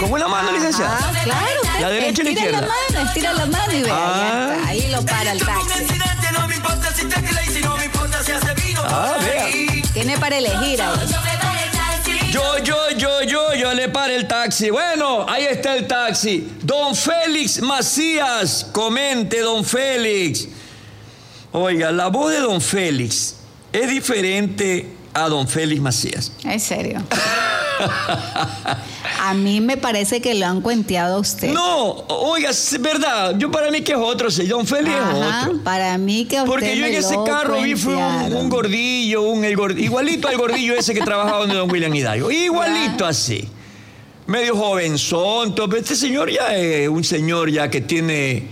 Con una mano, licenciada. Ah, claro. La derecha y la izquierda. Estira la mano y vea. Ya está. Ahí lo para el taxi. Vea. Tiene para elegir ahí. Yo le paré el taxi. Bueno, ahí está el taxi. Don Félix Macías, comente, don Félix. Oiga, la voz de don Félix es diferente a don Félix Macías. En serio. A mí me parece que lo han cuenteado a usted. No, oiga, es verdad. Yo para mí que es otro, sí. Don Félix es otro. Para mí que usted porque yo en ese carro vi fue un gordillo, igualito al gordillo ese que trabajaba donde don William Hidalgo. Igualito así. Medio jovenzón. Pero este señor ya es un señor ya que tiene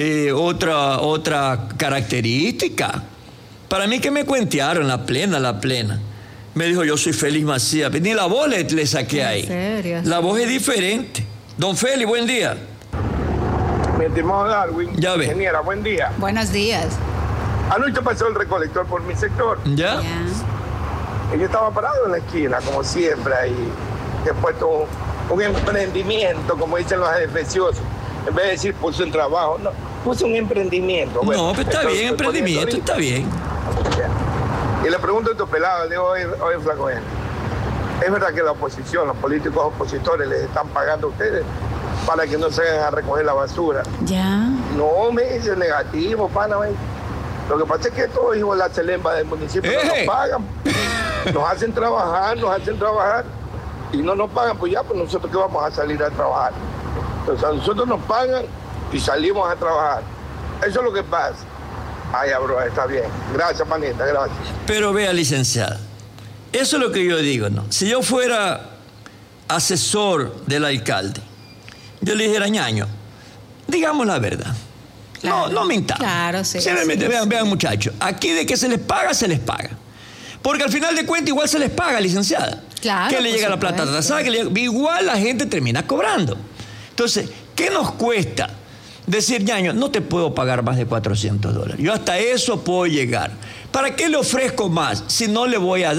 otra característica. Para mí que me cuentearon la plena. Me dijo, yo soy Félix Macías. Ni la voz le saqué ahí. ¿En serio? La voz es diferente. Don Félix, buen día. Mi estimado Darwin, Ya ve. ingeniera, buen día. Buenos días. Anoche pasó el recolector por mi sector. ¿Ya? Ya. Y yo estaba parado en la esquina, como siempre, ahí. He puesto un emprendimiento, como dicen los adefesiosos. En vez de decir puse un trabajo, no, puse un emprendimiento. Bueno, no, pero está bien, emprendimiento, está bien. Y le pregunto a tu pelado, le digo, oye, flaco, ¿es verdad que la oposición, los políticos opositores les están pagando a ustedes para que no se vayan a recoger la basura? Ya. No, me dice negativo, pana. Lo que pasa es que estos hijos de la celemba del municipio no nos pagan. Nos hacen trabajar y no nos pagan, pues ya, pues nosotros que vamos a salir a trabajar. Entonces a nosotros nos pagan y salimos a trabajar. Eso es lo que pasa. Ay, bro, está bien. Gracias, manita, gracias. Pero vea, licenciada, eso es lo que yo digo, ¿no? Si yo fuera asesor del alcalde, yo le dijera, ñaño, digamos la verdad. Claro, no mintamos. claro, sí. Simplemente vean, muchachos, aquí de que se les paga, se les paga. Porque al final de cuentas igual se les paga, licenciada. Claro, que le llega la plata atrasada, igual la gente termina cobrando. Entonces, ¿qué nos cuesta decir, ñaño, no te puedo pagar más de $400? Yo hasta eso puedo llegar. ¿Para qué le ofrezco más si no le voy a dar?